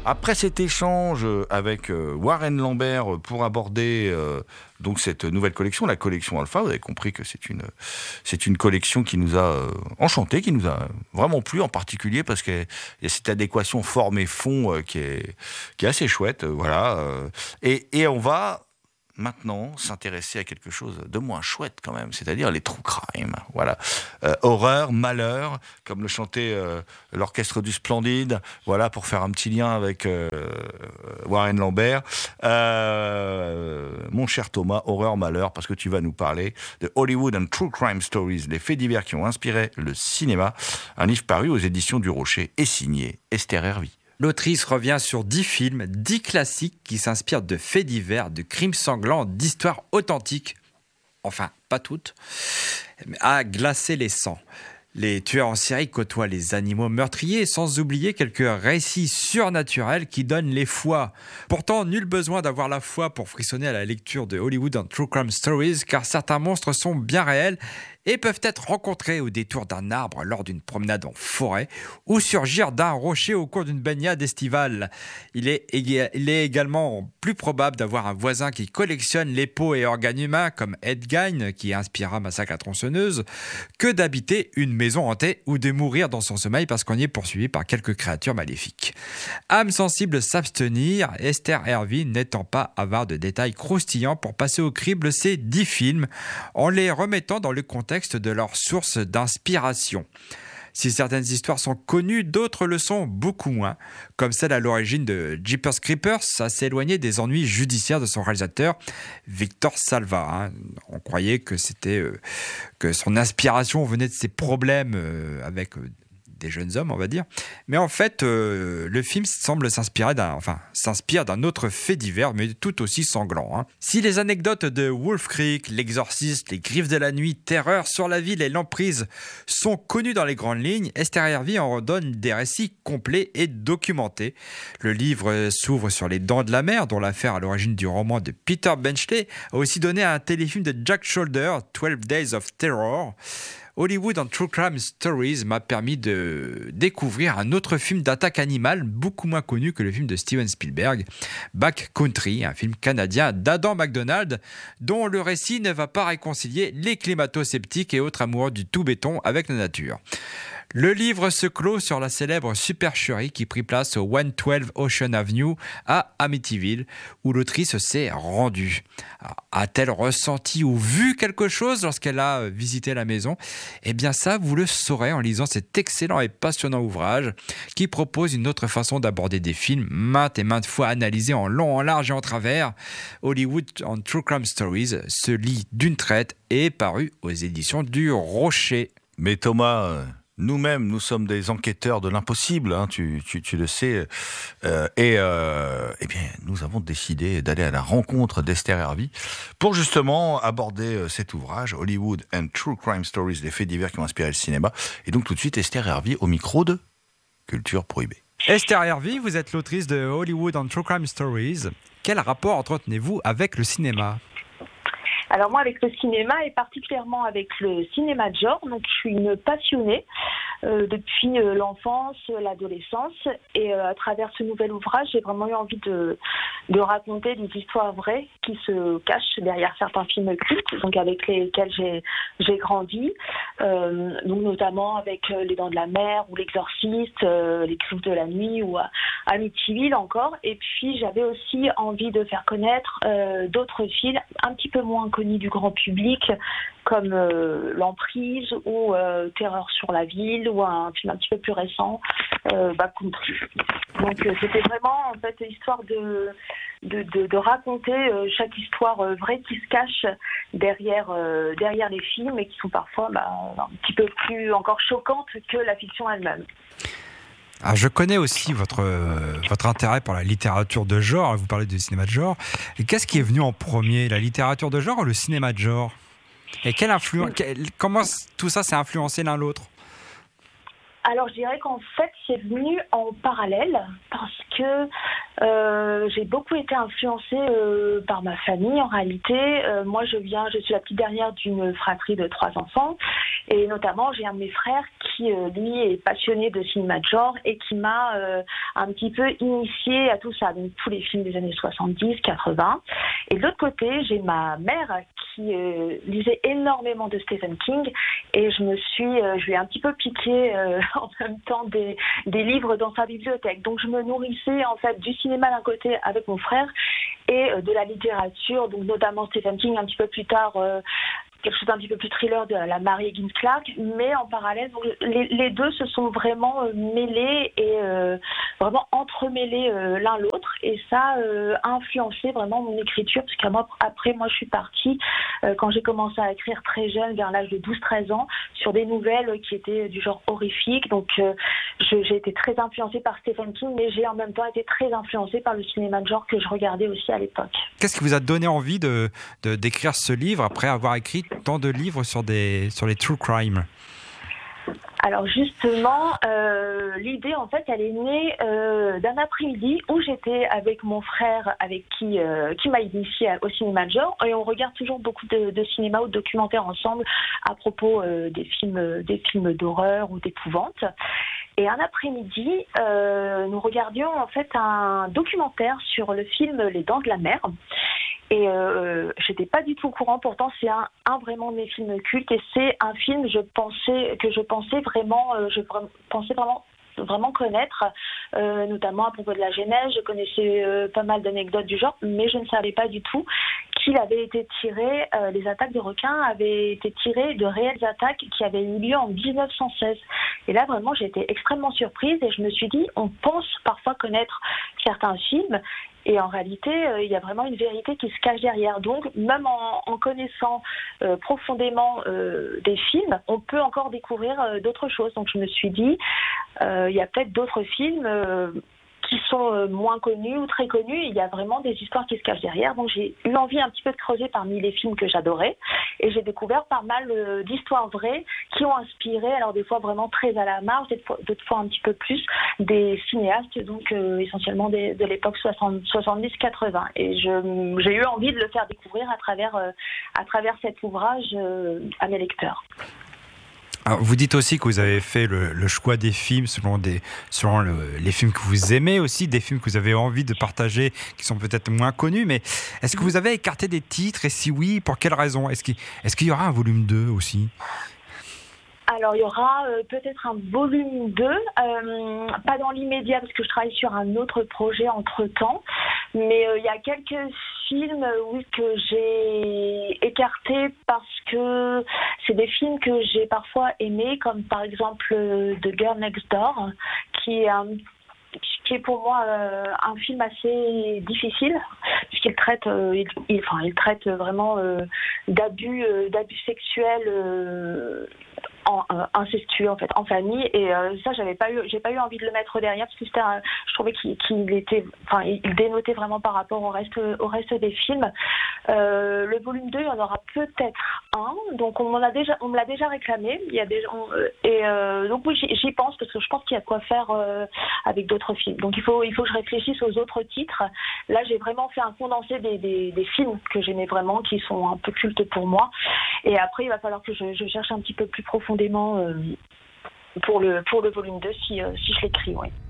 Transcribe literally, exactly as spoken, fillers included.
Après cet échange avec Warren Lambert pour aborder euh, donc cette nouvelle collection, la collection Alpha, vous avez compris que c'est une, c'est une collection qui nous a euh, enchantés, qui nous a vraiment plu en particulier parce qu'il y a cette adéquation forme et fond euh, qui, est, qui est assez chouette. Euh, voilà, euh, et, et on va maintenant s'intéresser à quelque chose de moins chouette quand même, c'est-à-dire les true crime. Voilà, euh, horreur, malheur, comme le chantait euh, l'orchestre du Splendide. Voilà, pour faire un petit lien avec euh, Warren Lambert. Euh, mon cher Thomas, horreur, malheur, parce que tu vas nous parler de Hollywood and True Crime Stories, les faits divers qui ont inspiré le cinéma. Un livre paru aux éditions du Rocher et signé Esther Hervy. L'autrice revient sur dix films, dix classiques qui s'inspirent de faits divers, de crimes sanglants, d'histoires authentiques, enfin pas toutes, à glacer les sangs. Les tueurs en série côtoient les animaux meurtriers, sans oublier quelques récits surnaturels qui donnent les foi. Pourtant, nul besoin d'avoir la foi pour frissonner à la lecture de Hollywood and True Crime Stories, car certains monstres sont bien réels et peuvent être rencontrés au détour d'un arbre lors d'une promenade en forêt ou surgir d'un rocher au cours d'une baignade estivale. Il est, ég- il est également plus probable d'avoir un voisin qui collectionne les peaux et organes humains, comme Ed Gein, qui inspira Massacre à la tronçonneuse, que d'habiter une maison hantée ou de mourir dans son sommeil parce qu'on y est poursuivi par quelques créatures maléfiques. Âme sensible s'abstenir, Esther Hervy n'étant pas avare de détails croustillants pour passer au crible ces dix films en les remettant dans le contexte de leur source d'inspiration. Si certaines histoires sont connues, d'autres le sont beaucoup moins, comme celle à l'origine de Jeepers Creepers, assez éloignée des ennuis judiciaires de son réalisateur Victor Salva. Hein. On croyait que c'était euh, que son inspiration venait de ses problèmes euh, avec euh, des jeunes hommes, on va dire. Mais en fait, euh, le film semble s'inspirer d'un, enfin, s'inspire d'un autre fait divers, mais tout aussi sanglant. Hein. Si les anecdotes de Wolf Creek, L'Exorciste, Les Griffes de la Nuit, Terreur sur la ville et l'Emprise sont connues dans les grandes lignes, Esther Hervy en redonne des récits complets et documentés. Le livre s'ouvre sur les Dents de la Mer, dont l'affaire à l'origine du roman de Peter Benchley a aussi donné un téléfilm de Jack Shoulder, twelve Days of Terror. Hollywood and True Crime Stories m'a permis de découvrir un autre film d'attaque animale beaucoup moins connu que le film de Steven Spielberg, Back Country, un film canadien d'Adam McDonald, dont le récit ne va pas réconcilier les climato-sceptiques et autres amoureux du tout béton avec la nature. Le livre se clôt sur la célèbre supercherie qui prit place au cent douze Ocean Avenue à Amityville, où l'autrice s'est rendue. Alors, a-t-elle ressenti ou vu quelque chose lorsqu'elle a visité la maison ? Eh bien ça, vous le saurez en lisant cet excellent et passionnant ouvrage qui propose une autre façon d'aborder des films maintes et maintes fois analysés en long, en large et en travers. Hollywood and True Crime Stories se lit d'une traite et est paru aux éditions du Rocher. Mais Thomas... Euh... Nous-mêmes, nous sommes des enquêteurs de l'impossible, hein, tu, tu, tu le sais, euh, et euh, eh bien, nous avons décidé d'aller à la rencontre d'Esther Hervy pour justement aborder cet ouvrage, Hollywood and True Crime Stories, les faits divers qui ont inspiré le cinéma. Et donc tout de suite, Esther Hervy au micro de Culture Prohibée. Esther Hervy, vous êtes l'autrice de Hollywood and True Crime Stories. Quel rapport entretenez-vous avec le cinéma ? Alors moi, avec le cinéma et particulièrement avec le cinéma de genre, donc je suis une passionnée euh, depuis euh, l'enfance, l'adolescence, et euh, à travers ce nouvel ouvrage, j'ai vraiment eu envie de, de raconter des histoires vraies qui se cachent derrière certains films cultes, donc avec lesquels j'ai, j'ai grandi, euh, donc notamment avec euh, Les Dents de la Mer ou L'Exorciste, euh, Les Griffes de la Nuit ou à Amityville encore, et puis j'avais aussi envie de faire connaître euh, d'autres films un petit peu moins connus du grand public, comme euh, L'Emprise ou euh, Terreur sur la ville, ou un film un petit peu plus récent, euh, Back Country. Donc euh, c'était vraiment en fait l'histoire de de, de, de raconter euh, chaque histoire euh, vraie qui se cache derrière euh, derrière les films et qui sont parfois bah, un petit peu plus encore choquantes que la fiction elle-même. Alors, je connais aussi votre, euh, votre intérêt pour la littérature de genre. Vous parlez du cinéma de genre. Et qu'est-ce qui est venu en premier, la littérature de genre ou le cinéma de genre ? Et quelle influence, quel, comment tout ça s'est influencé l'un l'autre ? Alors, je dirais qu'en fait, c'est venu en parallèle parce que euh, j'ai beaucoup été influencée euh, par ma famille. En réalité, euh, moi, je viens, je suis la petite dernière d'une fratrie de trois enfants, et notamment, j'ai un de mes frères qui, euh, lui, est passionné de cinéma de genre et qui m'a euh, un petit peu initiée à tout ça, donc tous les films des années soixante-dix, quatre-vingts. Et de l'autre côté, j'ai ma mère qui euh, lisait énormément de Stephen King, et je me suis, euh, je lui ai un petit peu piqué euh, en même temps des, des livres dans sa bibliothèque. Donc je me nourrissais en fait du cinéma d'un côté avec mon frère et euh, de la littérature, donc notamment Stephen King, un petit peu plus tard euh, quelque chose d'un petit peu plus thriller de la Mary Higgins Clark, mais en parallèle, donc, les, les deux se sont vraiment euh, mêlés et euh, vraiment entremêlés euh, l'un l'autre, et ça euh, a influencé vraiment mon écriture, parce qu'après moi je suis partie, euh, quand j'ai commencé à écrire très jeune, vers l'âge de douze treize ans, sur des nouvelles qui étaient du genre horrifique, donc euh, je, j'ai été très influencée par Stephen King, mais j'ai en même temps été très influencée par le cinéma de genre que je regardais aussi à l'époque. Qu'est-ce qui vous a donné envie de, de, d'écrire ce livre après avoir écrit tant de livres sur, des, sur les true crime? Alors justement, euh, l'idée en fait, elle est née euh, d'un après-midi où j'étais avec mon frère, avec qui euh, qui m'a initiée au cinéma de genre, et on regarde toujours beaucoup de, de cinéma ou de documentaires ensemble à propos euh, des films, des films d'horreur ou d'épouvante. Et un après-midi, euh, nous regardions en fait un documentaire sur le film Les Dents de la Mer. Et euh, j'étais pas du tout au courant. Pourtant, c'est un, un vraiment de mes films cultes. Et c'est un film, je pensais que je pensais vraiment, euh, je pensais vraiment. vraiment connaître, euh, notamment à propos de la genèse. Je connaissais euh, pas mal d'anecdotes du genre, mais je ne savais pas du tout qu'il avait été tiré, euh, les attaques de requins avaient été tirées de réelles attaques qui avaient eu lieu en dix-neuf cent seize. Et là, vraiment, j'ai été extrêmement surprise et je me suis dit, on pense parfois connaître certains films, et en réalité, euh, il y a vraiment une vérité qui se cache derrière. Donc, même en, en connaissant euh, profondément euh, des films, on peut encore découvrir euh, d'autres choses. Donc, je me suis dit, euh, il y a peut-être d'autres films euh, qui sont euh, moins connus ou très connus. Il y a vraiment des histoires qui se cachent derrière. Donc, j'ai eu envie un petit peu de creuser parmi les films que j'adorais. Et j'ai découvert pas mal euh, d'histoires vraies qui ont inspiré, alors des fois vraiment très à la marge, d'autres fois un petit peu plus, des cinéastes, donc euh, essentiellement des, de l'époque soixante-dix quatre-vingts. Et je, j'ai eu envie de le faire découvrir à travers, euh, à travers cet ouvrage euh, à mes lecteurs. Alors, vous dites aussi que vous avez fait le, le choix des films selon, des, selon le, les films que vous aimez aussi, des films que vous avez envie de partager qui sont peut-être moins connus, mais est-ce que vous avez écarté des titres, et si oui, pour quelles raisons? Est-ce qu'il, est-ce qu'il y aura un volume deux aussi? Alors, il y aura euh, peut-être un volume deux, euh, pas dans l'immédiat parce que je travaille sur un autre projet entre-temps, mais euh, il y a quelques films euh, oui, que j'ai écartés parce que c'est des films que j'ai parfois aimés, comme par exemple euh, The Girl Next Door, qui est un qui est pour moi euh, un film assez difficile, puisqu'il traite, euh, il, il, enfin, il traite vraiment euh, d'abus, euh, d'abus sexuels euh, en, euh, incestueux en fait, en famille, et euh, ça j'avais pas eu, j'ai pas eu envie de le mettre derrière parce que c'était, un, je trouvais qu'il, qu'il était, enfin, il dénotait vraiment par rapport au reste, au reste des films. Euh, le volume deux, il y en aura peut-être un, donc on m'en a déjà, on me l'a déjà réclamé. Il y a déjà, on, et euh, donc oui, j'y, j'y pense parce que je pense qu'il y a de quoi faire euh, avec d'autres films. Donc il faut, il faut que je réfléchisse aux autres titres. Là, j'ai vraiment fait un condensé des, des, des films que j'aimais vraiment, qui sont un peu cultes pour moi. Et après, il va falloir que je, je cherche un petit peu plus profondément euh, pour le, pour le volume deux si, euh, si je l'écris, oui.